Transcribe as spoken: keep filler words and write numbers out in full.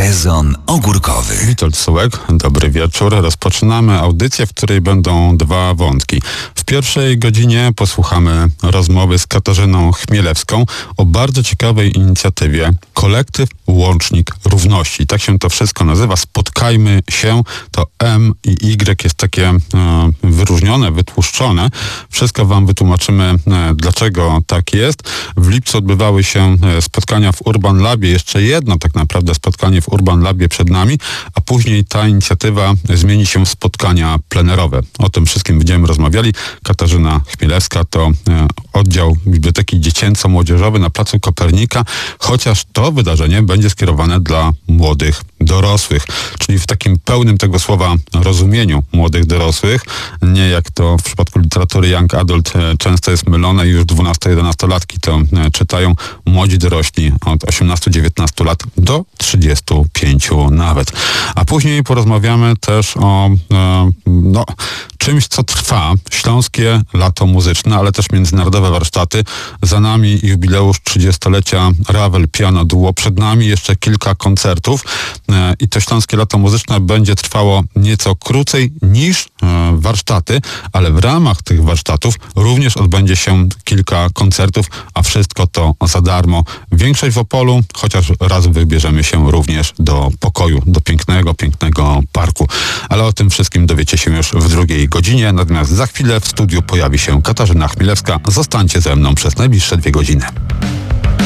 Sezon ogórkowy. Witold Sułek, dobry wieczór. Rozpoczynamy audycję, w której będą dwa wątki. W pierwszej godzinie posłuchamy rozmowy z Katarzyną Chmielewską o bardzo ciekawej inicjatywie Kolektyw Łącznik Równości. Tak się to wszystko nazywa. Spotkajmy się. To M i Y jest takie e, wyróżnione, wytłuszczone. Wszystko wam wytłumaczymy, e, dlaczego tak jest. W lipcu odbywały się e, spotkania w Urban Labie. Jeszcze jedno tak naprawdę spotkanie w Urban Labie przed nami, a później ta inicjatywa zmieni się w spotkania plenerowe. O tym wszystkim będziemy rozmawiali. Katarzyna Chmielewska to e, oddział Biblioteki Dziecięco-Młodzieżowej na Placu Kopernika, chociaż to wydarzenie będzie skierowane dla młodych dorosłych, czyli w takim pełnym tego słowa rozumieniu młodych dorosłych, nie jak to w przypadku literatury young adult e, często jest mylone i już dwunasto-jedenastolatki to e, czytają, młodzi dorośli od osiemnastu do dziewiętnastu lat do trzydziestu pięciu nawet. A później porozmawiamy też o e, no, czymś, co trwa. Śląskie Lato Muzyczne, ale też międzynarodowe warsztaty. Za nami jubileusz trzydziestolecia Ravel Piano Duo. Przed nami jeszcze kilka koncertów e, i to Śląskie Lato Muzyczne będzie trwało nieco krócej niż e, warsztaty, ale w ramach tych warsztatów również odbędzie się kilka koncertów, a wszystko to za darmo. Większość w Opolu, chociaż raz wybierzemy się również do pokoju, do pięknego, pięknego parku. Ale o tym wszystkim dowiecie się już w drugiej godzinie, natomiast za chwilę w studiu pojawi się Katarzyna Chmielewska. Zostańcie ze mną przez najbliższe dwie godziny.